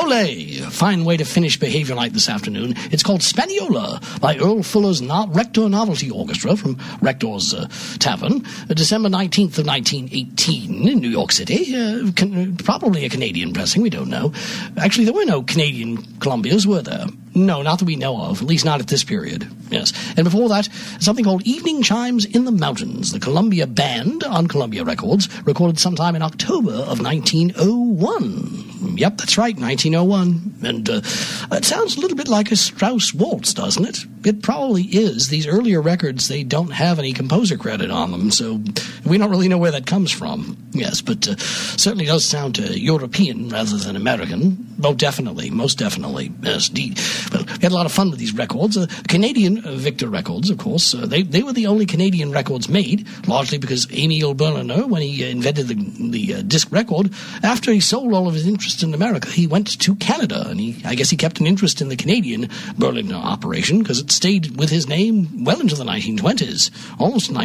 Ole! Fine way to finish Behavior Night this afternoon. It's called Spaniola by Earl Fuller's Rector Novelty Orchestra from Rector's Tavern, December 19th of 1918 in New York City. Probably a Canadian pressing, we don't know. Actually, there were no Canadian Columbias, were there? No, not that we know of, at least not at this period. Yes. And before that, something called Evening Chimes in the Mountains. The Columbia Band on Columbia Records, recorded sometime in October of 1901. Yep, that's right, 1901. And it sounds a little bit like a Strauss waltz, doesn't it? It probably is. These earlier records, they don't have any composer credit on them, so we don't really know where that comes from. Yes, but certainly does sound European rather than American. Oh, definitely, most definitely. Yes, indeed. Well, we had a lot of fun with these records. Canadian Victor Records, of course. They were the only Canadian records made, largely because Emile Berliner, when he invented the disc record, after he sold all of his interest in America, he went to Canada, and I guess he kept an interest in the Canadian Berliner operation because it stayed with his name well into the 1920s, almost